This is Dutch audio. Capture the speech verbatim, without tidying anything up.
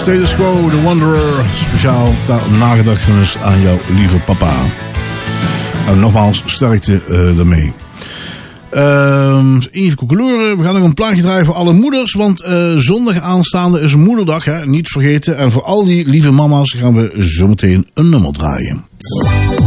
Status Quo, The Wanderer. Speciaal ter nagedachtenis aan jouw lieve papa. En nogmaals, sterkte uh, daarmee. Uh, even koekeloeren. We gaan nog een plaatje draaien voor alle moeders. Want uh, zondag aanstaande is moederdag. Hè? Niet vergeten. En voor al die lieve mama's gaan we zometeen een nummer draaien.